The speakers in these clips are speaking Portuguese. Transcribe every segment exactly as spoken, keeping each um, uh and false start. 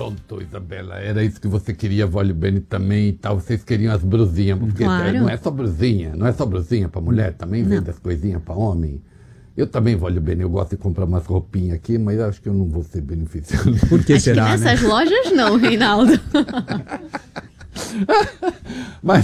Pronto, Isabela, era isso que você queria, Vólio Bene também e tal. Vocês queriam as brusinhas, porque Claro. não é só brusinha, não é só brusinha para mulher, também vende as coisinhas para homem. Eu também, Vólio Bene, eu gosto de comprar umas roupinhas aqui, mas acho que eu não vou ser beneficiado. Por que Acho será, que nessas né? lojas não, Reinaldo. Mas,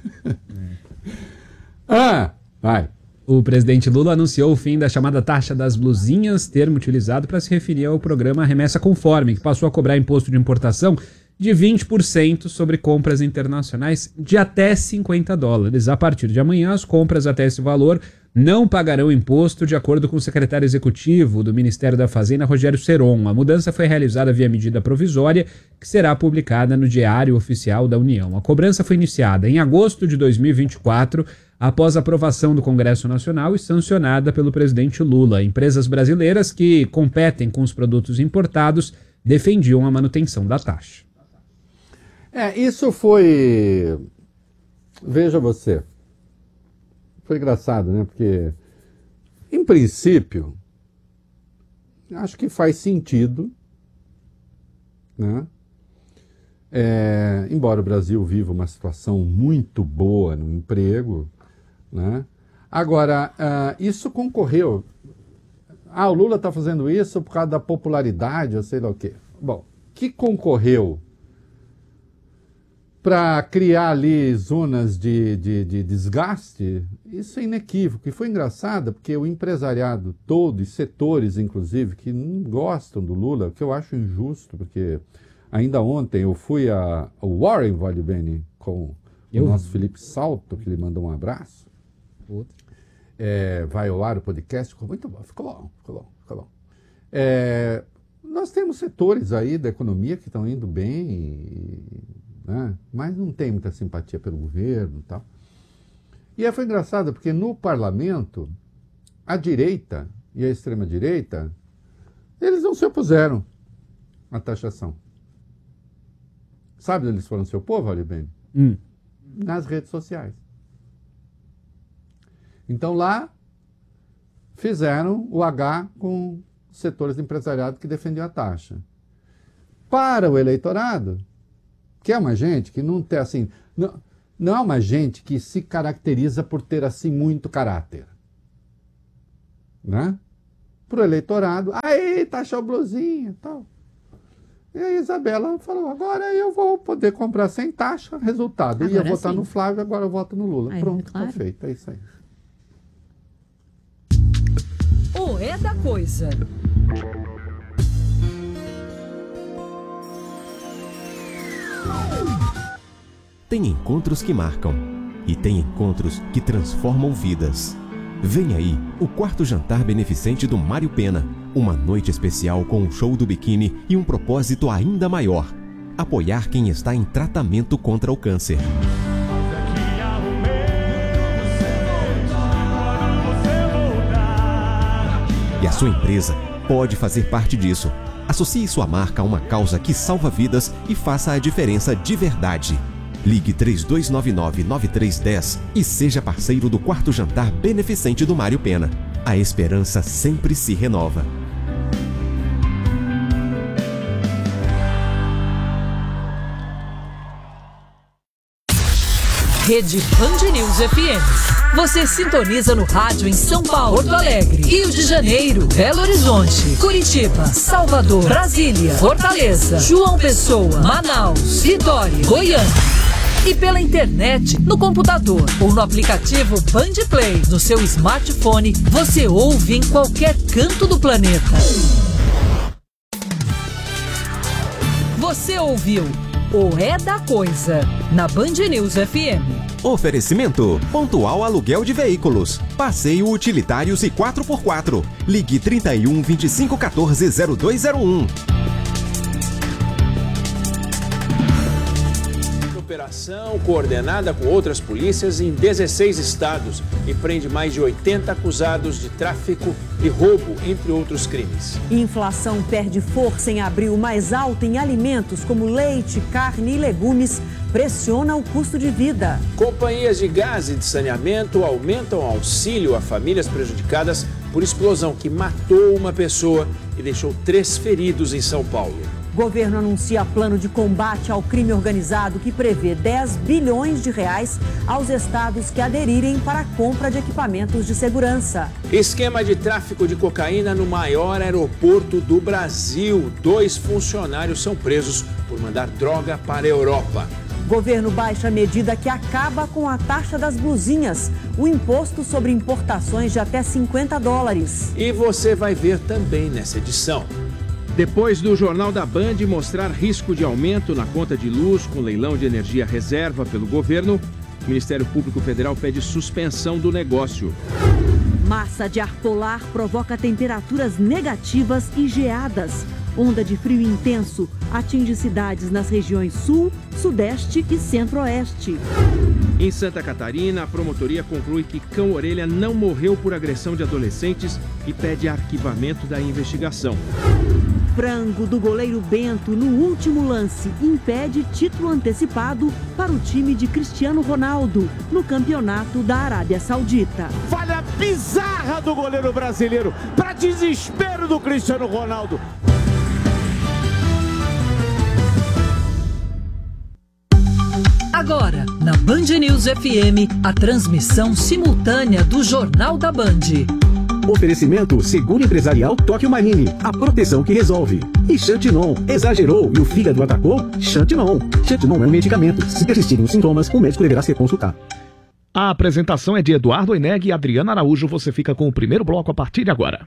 ah, vai. O presidente Lula anunciou o fim da chamada taxa das blusinhas, termo utilizado para se referir ao programa Remessa Conforme, que passou a cobrar imposto de importação de vinte por cento sobre compras internacionais de até cinquenta dólares. A partir de amanhã, as compras até esse valor não pagarão imposto, de acordo com o secretário executivo do Ministério da Fazenda, Rogério Seron. A mudança foi realizada via medida provisória, que será publicada no Diário Oficial da União. A cobrança foi iniciada em agosto de dois mil e vinte e quatro, após a aprovação do Congresso Nacional e sancionada pelo presidente Lula. Empresas brasileiras que competem com os produtos importados defendiam a manutenção da taxa. É, isso foi... Veja você. Foi engraçado, né? Porque, em princípio, acho que faz sentido, né? É, embora o Brasil viva uma situação muito boa no emprego, né? Agora, uh, isso concorreu... Ah, o Lula está fazendo isso por causa da popularidade, ou sei lá o quê. Bom, que concorreu para criar ali zonas de, de, de desgaste, isso é inequívoco. E foi engraçado, porque o empresariado todo, e setores, inclusive, que não gostam do Lula, o que eu acho injusto, porque ainda ontem eu fui a, a Warren, Vólio Bene, com eu? o nosso Felipe Salto, que ele mandou um abraço. Outro. É, vai ao ar o podcast, ficou muito bom, ficou bom, ficou bom, ficou bom. É, nós temos setores aí da economia que estão indo bem, e, né, mas não tem muita simpatia pelo governo e tal. E aí foi engraçado, porque no parlamento, a direita e a extrema-direita, eles não se opuseram à taxação. Sabe onde eles foram se opor, Vólio Bene? Hum. Nas redes sociais. Então lá fizeram o H com setores do empresariado que defendiam a taxa. Para o eleitorado, que é uma gente que não tem assim, não, não é uma gente que se caracteriza por ter assim muito caráter, né? Para o eleitorado, aí taxou blusinha e tal. E a Isabela falou, agora eu vou poder comprar sem taxa, resultado. Eu ia votar no Flávio, agora eu voto no Lula. Aí, Pronto, claro. tá feito, é isso aí. O É da Coisa. Tem encontros que marcam e tem encontros que transformam vidas. Vem aí o quarto jantar beneficente do Mário Pena. Uma noite especial com um show do biquíni e um propósito ainda maior: apoiar quem está em tratamento contra o câncer. E a sua empresa pode fazer parte disso. Associe sua marca a uma causa que salva vidas e faça a diferença de verdade. Ligue três dois nove nove, nove três um zero e seja parceiro do quarto jantar beneficente do Mário Pena. A esperança sempre se renova. Rede Band News F M. Você sintoniza no rádio em São Paulo, Porto Alegre, Rio de Janeiro, Belo Horizonte, Curitiba, Salvador, Brasília, Fortaleza, João Pessoa, Manaus, Vitória, Goiânia. E pela internet, no computador ou no aplicativo Band Play, no seu smartphone, você ouve em qualquer canto do planeta. Você ouviu o É da Coisa, na Band News F M. Oferecimento: Pontual Aluguel de Veículos, Passeio Utilitários e quatro por quatro. Ligue trinta e um, vinte e cinco, quatorze, zero dois zero um. Operação coordenada com outras polícias em dezesseis estados e prende mais de oitenta acusados de tráfico e roubo, entre outros crimes. Inflação perde força em abril, mais alta em alimentos como leite, carne e legumes, pressiona o custo de vida. Companhias de gás e de saneamento aumentam o auxílio a famílias prejudicadas por explosão que matou uma pessoa e deixou três feridos em São Paulo. Governo anuncia plano de combate ao crime organizado que prevê dez bilhões de reais aos estados que aderirem para a compra de equipamentos de segurança. Esquema de tráfico de cocaína no maior aeroporto do Brasil. Dois funcionários são presos por mandar droga para a Europa. Governo baixa a medida que acaba com a taxa das blusinhas, o imposto sobre importações de até cinquenta dólares. E você vai ver também nessa edição. Depois do Jornal da Band mostrar risco de aumento na conta de luz com leilão de energia reserva pelo governo, o Ministério Público Federal pede suspensão do negócio. Massa de ar polar provoca temperaturas negativas e geadas. Onda de frio intenso atinge cidades nas regiões sul, sudeste e centro-oeste. Em Santa Catarina, a promotoria conclui que cão-orelha não morreu por agressão de adolescentes e pede arquivamento da investigação. Frango do goleiro Bento no último lance impede título antecipado para o time de Cristiano Ronaldo no campeonato da Arábia Saudita. Falha bizarra do goleiro brasileiro para desespero do Cristiano Ronaldo. Agora, na Band News F M, a transmissão simultânea do Jornal da Band. Oferecimento Seguro Empresarial Tóquio Marine, a proteção que resolve. E Xantinon, exagerou e o fígado atacou? Xantinon. Xantinon é um medicamento. Se persistirem os sintomas, o médico deverá ser consultado. A apresentação é de Eduardo Oineg e Adriana Araújo. Você fica com o primeiro bloco a partir de agora.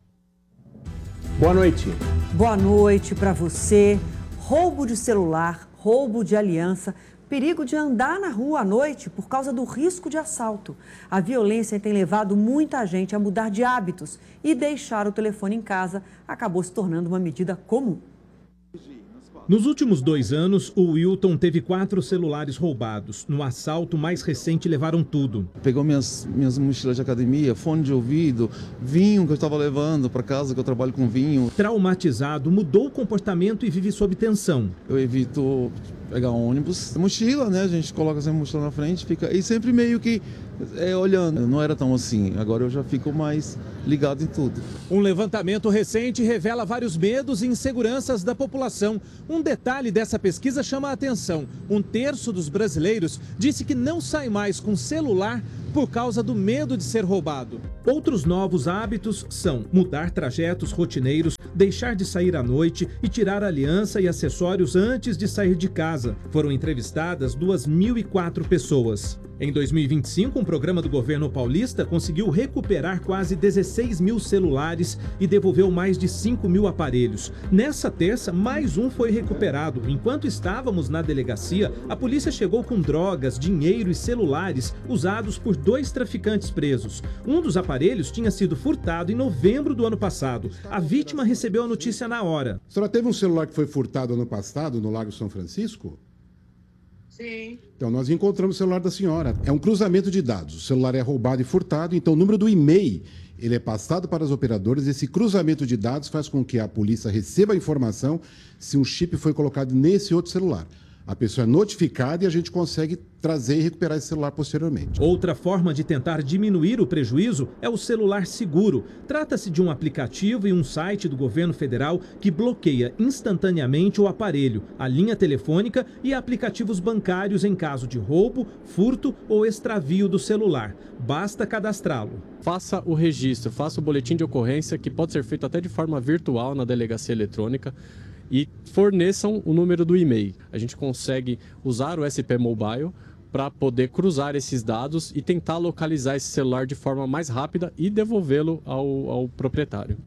Boa noite. Boa noite para você. Roubo de celular, roubo de aliança, perigo de andar na rua à noite por causa do risco de assalto. A violência tem levado muita gente a mudar de hábitos e deixar o telefone em casa acabou se tornando uma medida comum. Nos últimos dois anos, o Wilton teve quatro celulares roubados. No assalto mais recente, levaram tudo. Pegou minhas, minhas mochilas de academia, fone de ouvido, vinho que eu estava levando para casa, que eu trabalho com vinho. Traumatizado, mudou o comportamento e vive sob tensão. Eu evito pegar ônibus. Mochila, né? A gente coloca sempre a mochila na frente, fica e sempre meio que é, olhando. Não era tão assim, agora eu já fico mais ligado em tudo. Um levantamento recente revela vários medos e inseguranças da população. Um detalhe dessa pesquisa chama a atenção. Um terço dos brasileiros disse que não sai mais com celular por causa do medo de ser roubado. Outros novos hábitos são mudar trajetos rotineiros, deixar de sair à noite e tirar aliança e acessórios antes de sair de casa. Foram entrevistadas duas mil e quatro pessoas. Em dois mil e vinte e cinco, um programa do governo paulista conseguiu recuperar quase dezesseis mil celulares e devolveu mais de cinco mil aparelhos. Nessa terça, mais um foi recuperado. Enquanto estávamos na delegacia, a polícia chegou com drogas, dinheiro e celulares usados por dois traficantes presos. Um dos aparelhos tinha sido furtado em novembro do ano passado. A vítima recebeu a notícia na hora. A senhora teve um celular que foi furtado ano passado no Lago São Francisco? Sim. Então, nós encontramos o celular da senhora. É um cruzamento de dados. O celular é roubado e furtado, então o número do e-mail ele é passado para as operadoras. Esse cruzamento de dados faz com que a polícia receba a informação se um chip foi colocado nesse outro celular. A pessoa é notificada e a gente consegue trazer e recuperar esse celular posteriormente. Outra forma de tentar diminuir o prejuízo é o celular seguro. Trata-se de um aplicativo e um site do governo federal que bloqueia instantaneamente o aparelho, a linha telefônica e aplicativos bancários em caso de roubo, furto ou extravio do celular. Basta cadastrá-lo. Faça o registro, faça o boletim de ocorrência, que pode ser feito até de forma virtual na delegacia eletrônica, e forneçam o número do e-mail. A gente consegue usar o S P Mobile para poder cruzar esses dados e tentar localizar esse celular de forma mais rápida e devolvê-lo ao, ao proprietário.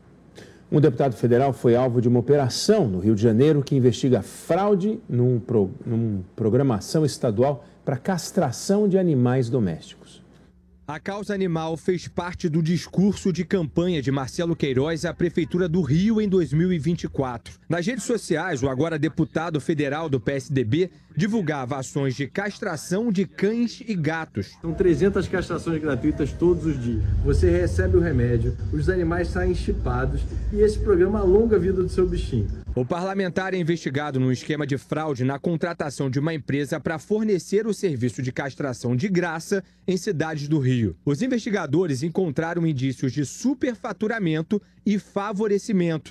Um deputado federal foi alvo de uma operação no Rio de Janeiro que investiga fraude num, pro, num programação estadual para castração de animais domésticos. A causa animal fez parte do discurso de campanha de Marcelo Queiroz à Prefeitura do Rio em dois mil e vinte e quatro. Nas redes sociais, o agora deputado federal do P S D B divulgava ações de castração de cães e gatos. São trezentas castrações gratuitas todos os dias. Você recebe o remédio, os animais saem chipados e esse programa alonga a vida do seu bichinho. O parlamentar é investigado num esquema de fraude na contratação de uma empresa para fornecer o serviço de castração de graça em cidades do Rio. Os investigadores encontraram indícios de superfaturamento e favorecimento.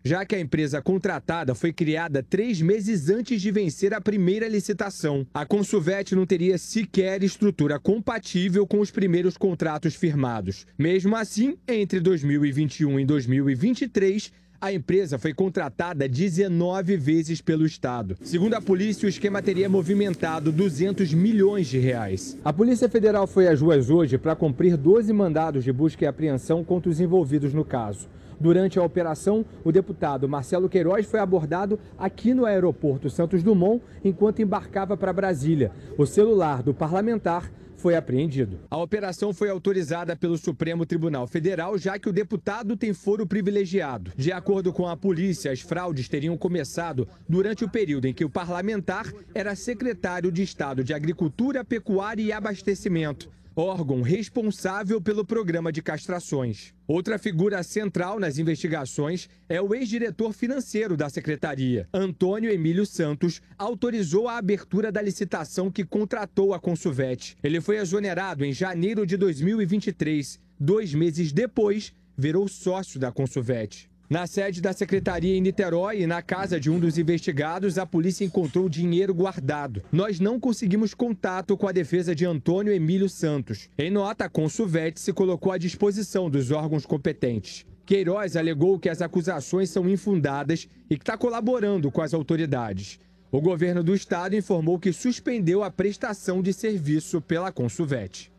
já que a empresa contratada foi criada três meses antes de vencer a primeira licitação. A Consulvet não teria sequer estrutura compatível com os primeiros contratos firmados. Mesmo assim, entre dois mil e vinte e um e dois mil e vinte e três, a empresa foi contratada dezenove vezes pelo Estado. Segundo a polícia, o esquema teria movimentado duzentos milhões de reais. A Polícia Federal foi às ruas hoje para cumprir doze mandados de busca e apreensão contra os envolvidos no caso. Durante a operação, o deputado Marcelo Queiroz foi abordado aqui no aeroporto Santos Dumont enquanto embarcava para Brasília. O celular do parlamentar foi apreendido. A operação foi autorizada pelo Supremo Tribunal Federal, já que o deputado tem foro privilegiado. De acordo com a polícia, as fraudes teriam começado durante o período em que o parlamentar era secretário de Estado de Agricultura, Pecuária e Abastecimento, órgão responsável pelo programa de castrações. Outra figura central nas investigações é o ex-diretor financeiro da secretaria. Antônio Emílio Santos autorizou a abertura da licitação que contratou a Consulvet. Ele foi exonerado em janeiro de dois mil e vinte e três. Dois meses depois, virou sócio da Consulvet. Na sede da secretaria em Niterói e na casa de um dos investigados, a polícia encontrou dinheiro guardado. Nós não conseguimos contato com a defesa de Antônio Emílio Santos. Em nota, a Consulvet se colocou à disposição dos órgãos competentes. Queiroz alegou que as acusações são infundadas e que está colaborando com as autoridades. O governo do estado informou que suspendeu a prestação de serviço pela Consulvet.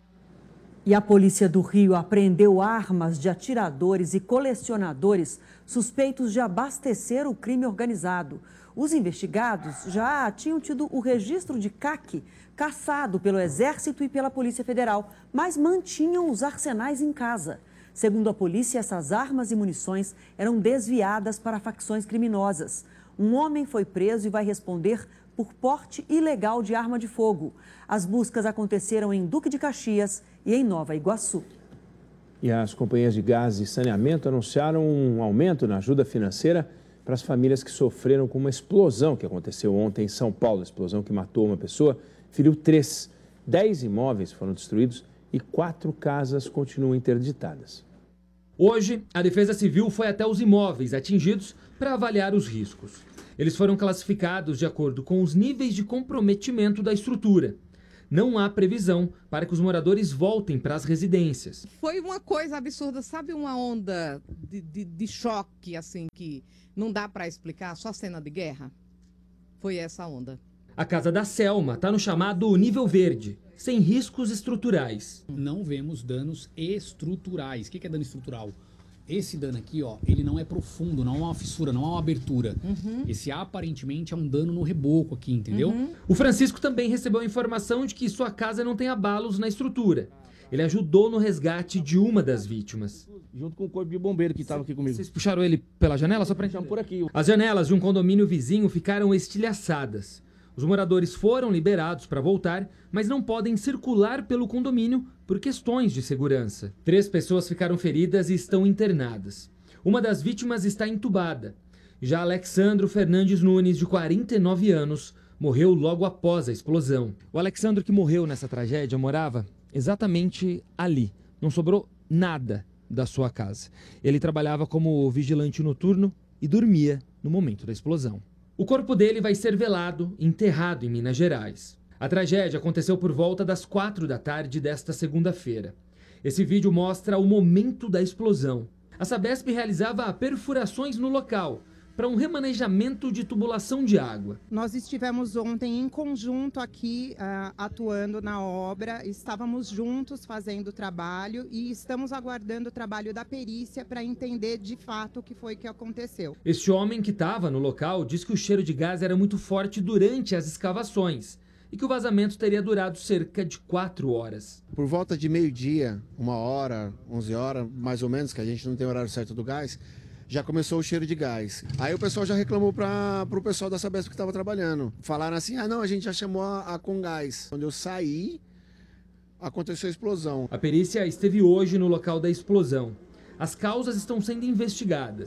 E a Polícia do Rio apreendeu armas de atiradores e colecionadores suspeitos de abastecer o crime organizado. Os investigados já tinham tido o registro de C A C cassado pelo Exército e pela Polícia Federal, mas mantinham os arsenais em casa. Segundo a polícia, essas armas e munições eram desviadas para facções criminosas. Um homem foi preso e vai responder por porte ilegal de arma de fogo. As buscas aconteceram em Duque de Caxias e em Nova Iguaçu. E as companhias de gás e saneamento anunciaram um aumento na ajuda financeira para as famílias que sofreram com uma explosão que aconteceu ontem em São Paulo. A explosão que matou uma pessoa, feriu três. Dez imóveis foram destruídos e quatro casas continuam interditadas. Hoje, a Defesa Civil foi até os imóveis atingidos para avaliar os riscos. Eles foram classificados de acordo com os níveis de comprometimento da estrutura. Não há previsão para que os moradores voltem para as residências. Foi uma coisa absurda, sabe, uma onda de, de, de choque, assim, que não dá para explicar, só cena de guerra? Foi essa onda. A casa da Selma está no chamado nível verde, sem riscos estruturais. Não vemos danos estruturais. O que é dano estrutural? Esse dano aqui, ó, ele não é profundo, não é uma fissura, não é uma abertura. Uhum. Esse aparentemente é um dano no reboco aqui, entendeu? Uhum. O Francisco também recebeu a informação de que sua casa não tem abalos na estrutura. Ele ajudou no resgate de uma das vítimas. Junto com o corpo de bombeiro que estava aqui comigo. Vocês puxaram ele pela janela só para entrar por aqui? As janelas de um condomínio vizinho ficaram estilhaçadas. Os moradores foram liberados para voltar, mas não podem circular pelo condomínio por questões de segurança. Três pessoas ficaram feridas e estão internadas. Uma das vítimas está entubada. Já Alexandro Fernandes Nunes, de quarenta e nove anos, morreu logo após a explosão. O Alexandro, que morreu nessa tragédia, morava exatamente ali. Não sobrou nada da sua casa. Ele trabalhava como vigilante noturno e dormia no momento da explosão. O corpo dele vai ser velado e enterrado em Minas Gerais. A tragédia aconteceu por volta das quatro da tarde desta segunda-feira. Esse vídeo mostra o momento da explosão. A Sabesp realizava perfurações no local para um remanejamento de tubulação de água. Nós estivemos ontem em conjunto aqui uh, atuando na obra, estávamos juntos fazendo o trabalho e estamos aguardando o trabalho da perícia para entender de fato o que foi que aconteceu. Este homem que estava no local disse que o cheiro de gás era muito forte durante as escavações e que o vazamento teria durado cerca de quatro horas. Por volta de meio-dia, uma hora, onze horas, mais ou menos, que a gente não tem horário certo do gás, já começou o cheiro de gás. Aí o pessoal já reclamou para o pessoal da Sabesp que estava trabalhando. Falaram assim, ah não, a gente já chamou a, a Congás. Quando eu saí, aconteceu a explosão. A perícia esteve hoje no local da explosão. As causas estão sendo investigadas.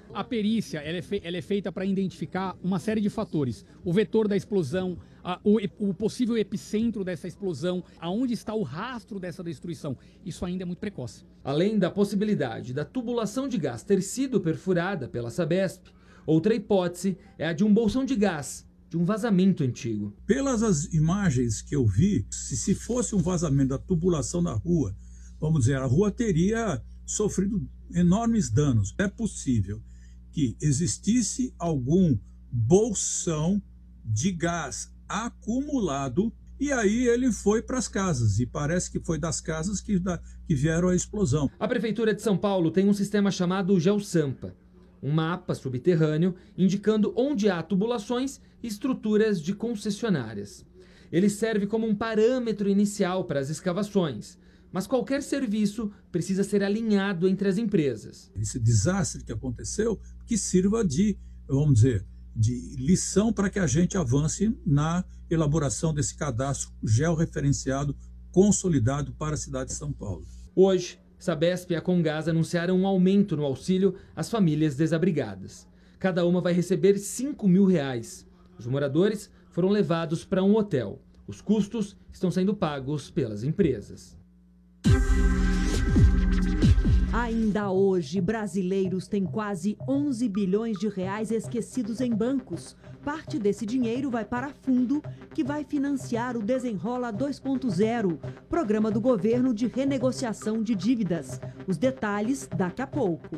A perícia ela é, fe ela é feita para identificar uma série de fatores. O vetor da explosão, a, o, o possível epicentro dessa explosão, aonde está o rastro dessa destruição. Isso ainda é muito precoce. Além da possibilidade da tubulação de gás ter sido perfurada pela Sabesp, outra hipótese é a de um bolsão de gás, de um vazamento antigo. Pelas as imagens que eu vi, se, se fosse um vazamento da tubulação da rua, vamos dizer, a rua teria sofrido enormes danos. É possível que existisse algum bolsão de gás acumulado e aí ele foi para as casas. E parece que foi das casas que, da, que vieram a explosão. A Prefeitura de São Paulo tem um sistema chamado GeoSampa, um mapa subterrâneo indicando onde há tubulações e estruturas de concessionárias. Ele serve como um parâmetro inicial para as escavações, mas qualquer serviço precisa ser alinhado entre as empresas. Esse desastre que aconteceu, que sirva de, vamos dizer, de lição para que a gente avance na elaboração desse cadastro georreferenciado consolidado para a cidade de São Paulo. Hoje, Sabesp e a Comgás anunciaram um aumento no auxílio às famílias desabrigadas. Cada uma vai receber cinco mil reais. Os moradores foram levados para um hotel. Os custos estão sendo pagos pelas empresas. Ainda hoje, brasileiros têm quase onze bilhões de reais esquecidos em bancos. Parte desse dinheiro vai para fundo que vai financiar o Desenrola dois ponto zero, programa do governo de renegociação de dívidas. Os detalhes daqui a pouco.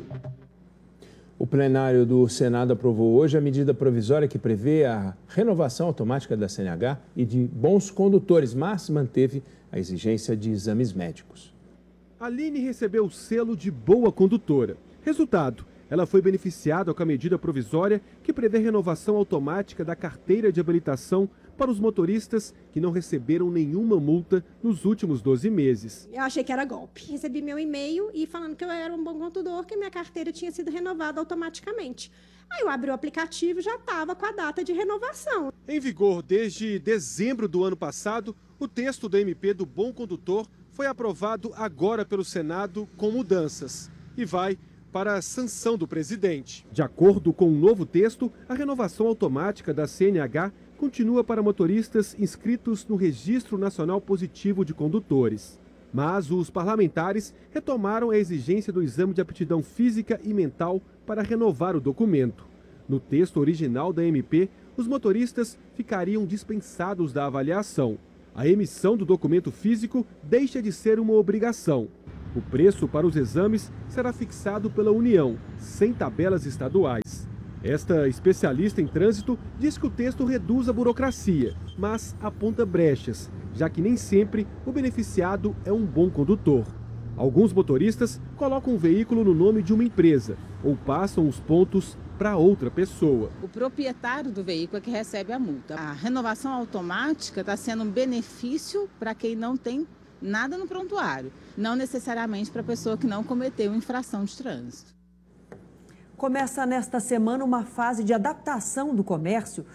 O plenário do Senado aprovou hoje a medida provisória que prevê a renovação automática da C N H e de bons condutores, mas manteve a exigência de exames médicos. Aline recebeu o selo de boa condutora. Resultado, ela foi beneficiada com a medida provisória que prevê renovação automática da carteira de habilitação para os motoristas que não receberam nenhuma multa nos últimos doze meses. Eu achei que era golpe. Recebi meu e-mail e falando que eu era um bom condutor, que minha carteira tinha sido renovada automaticamente. Aí eu abri o aplicativo e já estava com a data de renovação. Em vigor desde dezembro do ano passado, o texto do M P do Bom Condutor foi aprovado agora pelo Senado com mudanças e vai para a sanção do presidente. De acordo com o novo texto, a renovação automática da C N H continua para motoristas inscritos no Registro Nacional Positivo de Condutores. Mas os parlamentares retomaram a exigência do exame de aptidão física e mental para renovar o documento. No texto original da M P, os motoristas ficariam dispensados da avaliação. A emissão do documento físico deixa de ser uma obrigação. O preço para os exames será fixado pela União, sem tabelas estaduais. Esta especialista em trânsito diz que o texto reduz a burocracia, mas aponta brechas, já que nem sempre o beneficiado é um bom condutor. Alguns motoristas colocam o veículo no nome de uma empresa ou passam os pontos para outra pessoa. O proprietário do veículo é que recebe a multa. A renovação automática está sendo um benefício para quem não tem nada no prontuário, não necessariamente para a pessoa que não cometeu infração de trânsito. Começa nesta semana uma fase de adaptação do comércio